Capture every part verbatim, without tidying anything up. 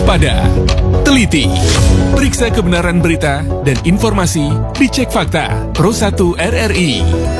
waspada, teliti, periksa kebenaran berita dan informasi, dicek fakta. Pro satu R R I.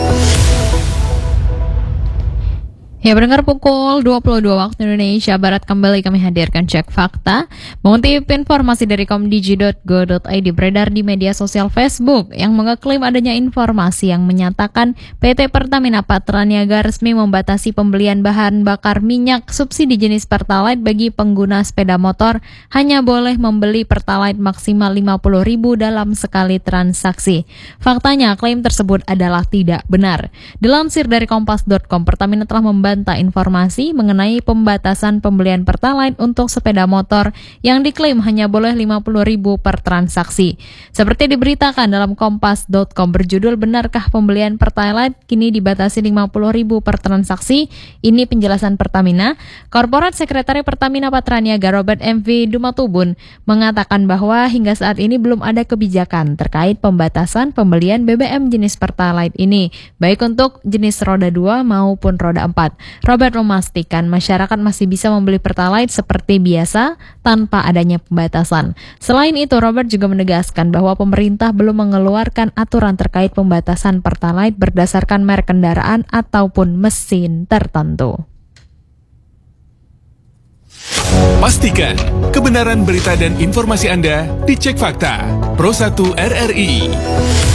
Ya, pendengar, pukul dua puluh dua waktu Indonesia Barat kembali kami hadirkan Cek Fakta. Mengutip informasi dari komdigi dot go dot i d beredar di media sosial Facebook yang mengeklaim adanya informasi yang menyatakan P T Pertamina Patraniaga resmi membatasi pembelian bahan bakar minyak subsidi jenis Pertalite bagi pengguna sepeda motor, hanya boleh membeli Pertalite maksimal lima puluh ribu dalam sekali transaksi. Faktanya, klaim tersebut adalah tidak benar. Dilansir dari kompas dot com, Pertamina telah membantah Bantah informasi mengenai pembatasan pembelian Pertalite untuk sepeda motor yang diklaim hanya boleh lima puluh ribu per transaksi. Seperti diberitakan dalam kompas dot com berjudul "Benarkah pembelian Pertalite kini dibatasi lima puluh ribu per transaksi?" Ini penjelasan Pertamina. Korporat Sekretari Pertamina Patraniaga Robert M V Dumatubun mengatakan bahwa hingga saat ini belum ada kebijakan terkait pembatasan pembelian B B M jenis Pertalite ini, baik untuk jenis roda dua maupun roda empat. Robert memastikan masyarakat masih bisa membeli Pertalite seperti biasa tanpa adanya pembatasan. Selain itu, Robert juga menegaskan bahwa pemerintah belum mengeluarkan aturan terkait pembatasan Pertalite berdasarkan merek kendaraan ataupun mesin tertentu. Pastikan kebenaran berita dan informasi Anda dicek fakta. Pro satu R R I.